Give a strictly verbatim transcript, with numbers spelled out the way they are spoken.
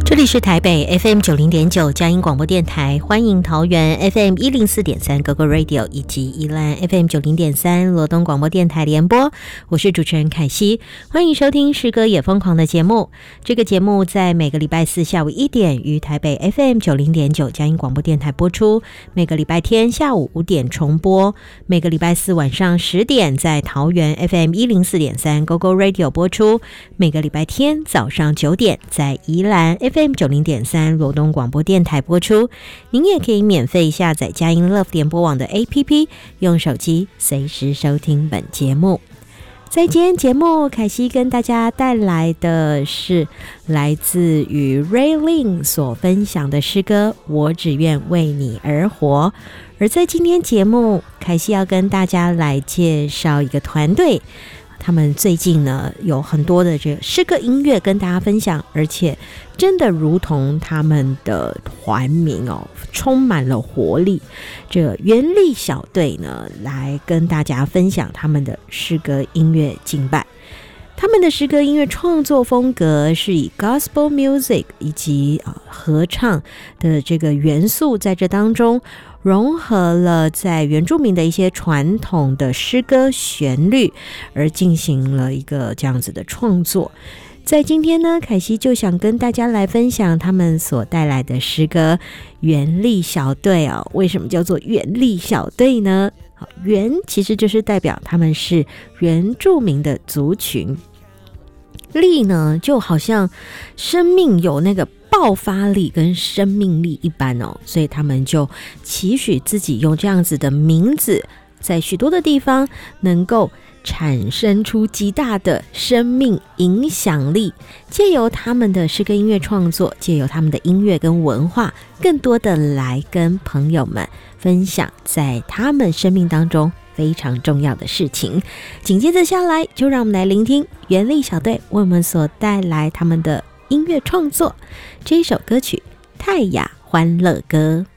这里是台北 F M 九零点九佳音广播电台，欢迎桃园 F M 一零四点三 Go Go Radio 以及宜兰 F M 九零点三罗东广播电台联播，我是主持人凯西，欢迎收听诗歌也疯狂的节目。这个节目在每个礼拜四下午一点于台北 F M 九零点九佳音广播电台播出，每个礼拜天下午五点重播，每个礼拜四晚上十点在桃园 F M 一零四点三 Go Go Radio 播出，每个礼拜天早上九点在宜兰 F M 九零点三罗东广播电台播出。您也可以免费下载佳音 Love 联播网的 A P P， 用手机随时收听本节目。在今天节目，凯西跟大家带来的是来自于 Ray Lin 所分享的诗歌《我只愿为你而活》。而在今天节目，凯西要跟大家来介绍一个团队，他们最近呢有很多的这个诗歌音乐跟大家分享，而且真的如同他们的团名哦，充满了活力。这原力小队呢来跟大家分享他们的诗歌音乐敬拜。他们的诗歌音乐创作风格是以 gospel music 以及、呃、合唱的这个元素在这当中，融合了在原住民的一些传统的诗歌旋律，而进行了一个这样子的创作。在今天呢，凯西就想跟大家来分享他们所带来的诗歌原力小队哦。为什么叫做原力小队呢？原其实就是代表他们是原住民的族群，力呢就好像生命有那个爆发力跟生命力一般哦，所以他们就期许自己用这样子的名字，在许多的地方能够产生出极大的生命影响力，借由他们的诗歌音乐创作，借由他们的音乐跟文化，更多的来跟朋友们分享在他们生命当中非常重要的事情。紧接着下来，就让我们来聆听原力小队为我们所带来他们的音乐创作，这一首歌曲《泰雅欢乐歌》。